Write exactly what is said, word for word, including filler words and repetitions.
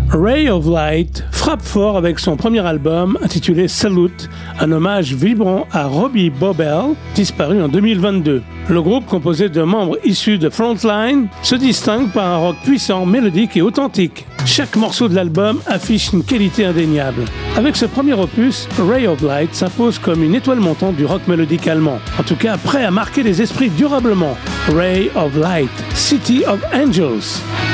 Ray of Light frappe fort avec son premier album intitulé Salute, un hommage vibrant à Robbie Bobel, disparu en deux mille vingt-deux. Le groupe, composé de membres issus de Frontline, se distingue par un rock puissant, mélodique et authentique. Chaque morceau de l'album affiche une qualité indéniable. Avec ce premier opus, Ray of Light s'impose comme une étoile montante du rock mélodique allemand. En tout cas, prêt à marquer les esprits durablement. Ray of Light, City of Angels.